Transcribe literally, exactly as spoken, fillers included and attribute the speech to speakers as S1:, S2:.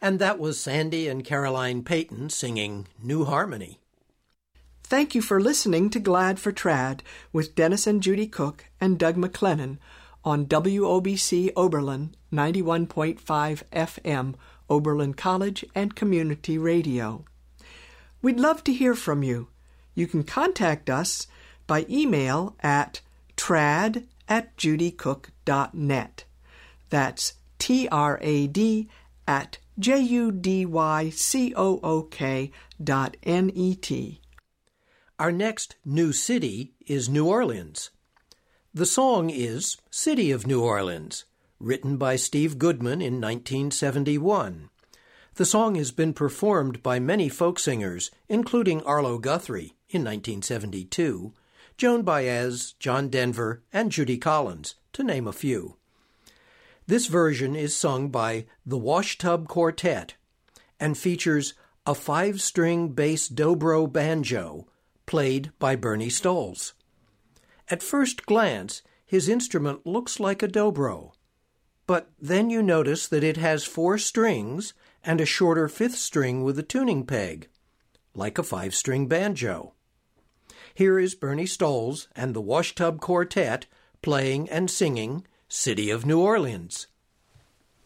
S1: And that was Sandy and Caroline Payton singing New Harmony.
S2: Thank you for listening to Glad for Trad with Dennis and Judy Cook and Doug McLennan on W O B C Oberlin ninety-one point five F M, Oberlin College and Community Radio. We'd love to hear from you. You can contact us by email at trad at judycook dot net. That's T R A D at J U D Y C O O K dot N E T.
S1: Our next new city is New Orleans. The song is City of New Orleans, written by Steve Goodman in nineteen seventy-one. The song has been performed by many folk singers, including Arlo Guthrie in nineteen seventy-two, Joan Baez, John Denver, and Judy Collins, to name a few. This version is sung by the Washtub Quartet and features a five-string bass dobro banjo played by Bernie Stolz. At first glance, his instrument looks like a dobro, but then you notice that it has four strings and a shorter fifth string with a tuning peg, like a five-string banjo. Here is Bernie Stolz and the Washtub Quartet playing and singing City of New Orleans.